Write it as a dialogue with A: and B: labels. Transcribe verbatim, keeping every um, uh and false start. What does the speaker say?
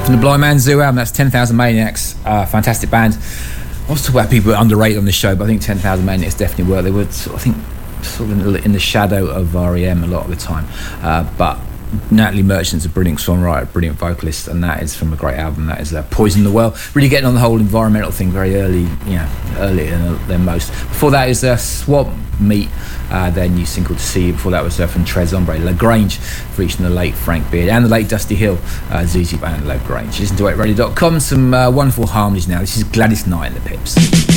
A: From the Blind Man Zoo album, that's ten thousand Maniacs. Uh, fantastic band. I was talking about people who are underrated on the show, but I think ten thousand Maniacs definitely were. They were, sort of, I think, sort of in the, in the shadow of R E M a lot of the time. Uh, but Natalie Merchant's a brilliant songwriter, brilliant vocalist, and that is from a great album. That is uh, Poison the Well. Really getting on the whole environmental thing very early, you know, earlier than, than most. Before that is uh, Swamp Meat, uh, their new single To See You. Before that was uh, from Tres Ombre, La Grange, featuring the late Frank Beard and the late Dusty Hill, uh, Z Z Band, La Grange. Listen to eight radio dot com, some uh, wonderful harmonies now. This is Gladys Knight and the Pips.